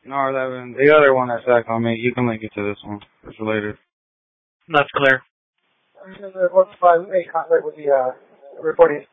No, the other one that Zach on me, you can link it to this one. It's related. That's clear. What's fun? Make contact with the reporting